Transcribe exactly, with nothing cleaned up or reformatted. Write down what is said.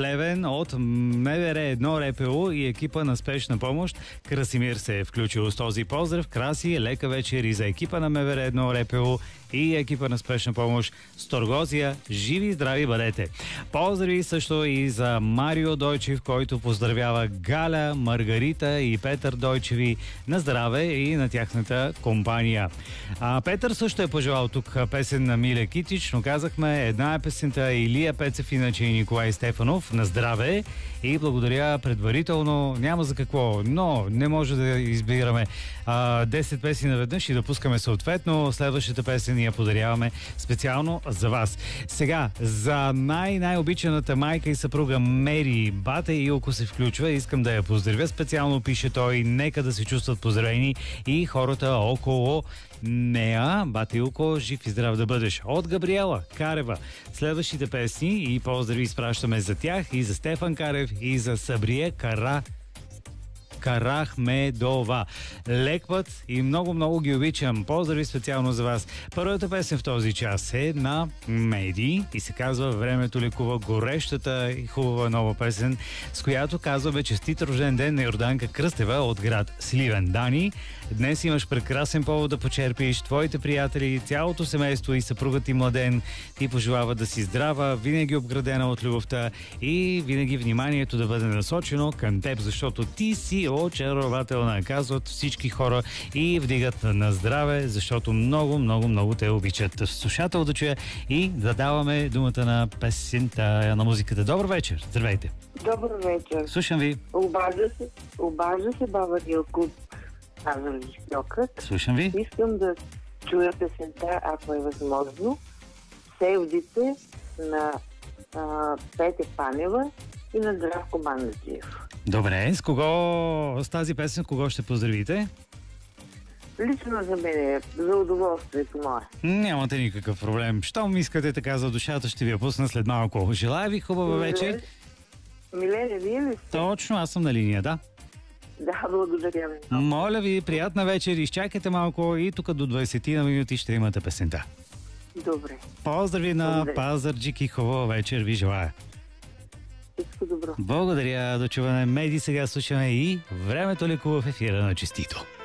Плевен от МВР едно РПУ и екипа на спешна помощ. Красимир се е включил с този поздрав. Краси, лека вечер и за екипа на МВР едно РПУ и екипа на спешна помощ с Торгозия. Живи и здрави бъдете! Поздрави също и за Марио Дойчев, който поздравява Галя, Маргарита и Петър Дойчеви на здраве и на тяхната компания. А Петър също е пожелал тук песен на Миле Китич, но казахме, една е песента Илия Пецев, иначе и Николай Стефанов. На здраве и благодаря предварително. Няма за какво, но не може да избираме а, десет песни наведнъж и да пускаме съответно. Следващата песен я подаряваме специално за вас. Сега, за най-най-обичаната майка и съпруга Мери, бата и Илко се включва. Искам да я поздравя. Специално пише той, нека да се чувстват поздравени и хората около нея. Бата Илко, жив и здрав да бъдеш. От Габриела Карева. Следващите песни и поздрави изпращаме за тях и за Стефан Карев и за Сабрие Кара Карахмедова. Лек път и много-много ги обичам. Поздрави специално за вас. Първата песен в този час е на Меди и се казва "Времето лекува", горещата и хубава нова песен, с която казваме честит рожден ден на Йорданка Кръстева от град Сливен. Дани, днес имаш прекрасен повод да почерпиш. Твоите приятели, цялото семейство и съпругът ти Младен ти пожелава да си здрава, винаги обградена от любовта и винаги вниманието да бъде насочено към теб, защото ти си очарователна, казват всички хора и вдигат на здраве, защото много, много, много те обичат. Слушател да чуя и да даваме думата на песента, на музиката. Добър вечер, здравейте! Добър вечер! Слушам ви! Обажда се, обажда се баба Дилко, казвам ви Стокът. Слушам ви! Искам да чуя песента, ако е възможно, "Севдите" на а, Петя Панева и на Здравко Мандаджиев. Добре, с кого, с тази песен, кого ще поздравите? Лично за мен, за удоволствието мое. Нямате никакъв проблем. Щом искате така за душата, ще ви я пусна след малко. Желая ви хубава вечер. Милене, вие ли сте? Точно, аз съм на линия, да. Да, благодаря ви. Моля ви, приятна вечер, изчакайте малко и тук до двайсет на минути ще имате песента. Добре. Поздрави на Благодаря. Пазарджик и хубава вечер ви желая. Всичко добро. Благодаря, до чуване. Меди, сега слушаме и "Времето лекува" в ефира на Честито.